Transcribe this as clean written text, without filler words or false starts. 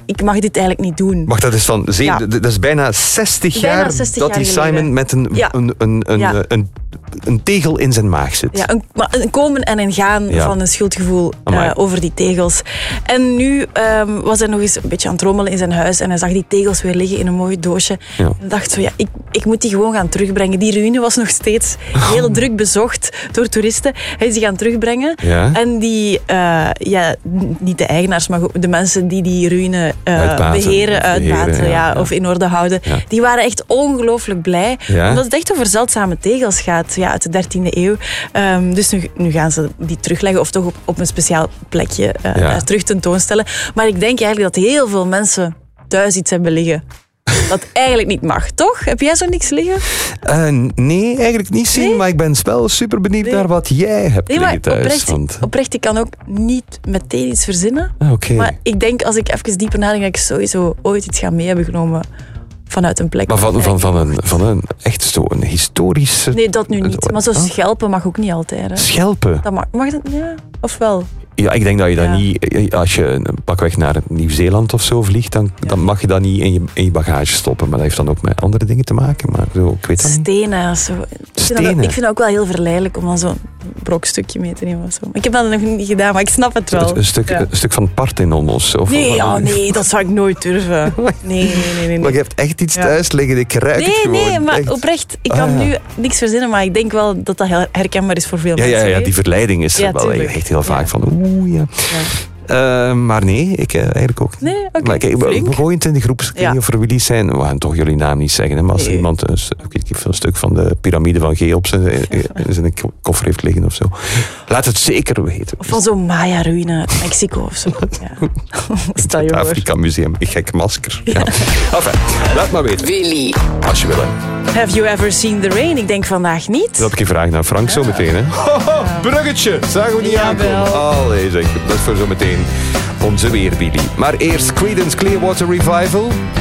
ik mag dit eigenlijk niet doen. Wacht, dat is dat is bijna 60 jaar dat die Simon met een tegel in zijn maag zit. Ja, een komen en een gaan van een schuldgevoel over die tegels. En nu was hij nog eens een beetje aan het rommelen in zijn huis en hij zag die tegels weer liggen in een mooi doosje. Ja. En dacht zo, ik moet die gewoon gaan terugbrengen. Die ruïne was nog steeds heel druk bezocht door toeristen. Hij is die gaan terugbrengen. Ja. En die, niet de eigenaars, maar de mensen die ruïne beheren, uitbaten of in orde houden, die waren echt ongelooflijk blij. Ja. Omdat het echt over zeldzame tegels gaat uit de 13e eeuw. Dus nu gaan ze die terugleggen of toch op een speciaal plekje terug tentoonstellen. Maar ik denk eigenlijk dat heel veel mensen thuis iets hebben liggen dat eigenlijk niet mag, toch? Heb jij zo niks liggen? Nee, eigenlijk niet zien, maar ik ben wel super benieuwd naar wat jij hebt liggen thuis. Oprecht, ik kan ook niet meteen iets verzinnen. Okay. Maar ik denk, als ik even dieper nadenk, dat ik sowieso ooit iets ga mee hebben genomen vanuit een plek. Maar van een echt zo'n historisch... Nee, dat nu niet. Maar zo schelpen mag ook niet altijd. Hè. Schelpen? Dat mag dat? Ja, of wel? Ja, ik denk dat je dat niet... Als je pakweg naar Nieuw-Zeeland of zo vliegt, dan mag je dat niet in je bagage stoppen. Maar dat heeft dan ook met andere dingen te maken. Maar zo, ik weet Stenen. Zo. Ik vind het ook wel heel verleidelijk om dan zo'n brokstukje mee te nemen. Of zo. Ik heb dat nog niet gedaan, maar ik snap het wel. Een stuk van Parthenon of zo? Nee, dat zou ik nooit durven. Nee. Maar je hebt echt iets thuis liggen, ik ruik het gewoon. Nee, maar echt. Oprecht, ik kan nu niks verzinnen, maar ik denk wel dat heel herkenbaar is voor veel mensen. Ja, die verleiding is er wel echt heel vaak van... maar nee, ik eigenlijk ook niet. Nee, okay. We gooien het in de groep. Ik weet niet of er jullie zijn. We gaan toch jullie naam niet zeggen. Hè? Maar als iemand een stuk van de piramide van Cheops in zijn koffer heeft liggen of zo. Laat het zeker weten. Of van zo'n Maya-ruïne uit Mexico of zo. Stel je voor. Het Afrika Museum. Een gek masker. Ja. Enfin, laat maar weten. Willy. Als je wil. Have you ever seen the rain? Ik denk vandaag niet. Dat heb ik gevraagd naar Frank zo meteen. Hè? Bruggetje. Zagen we niet aankomen. Allee zeg. Dat is voor zo meteen onze weer, Billy. Maar eerst Creedence Clearwater Revival.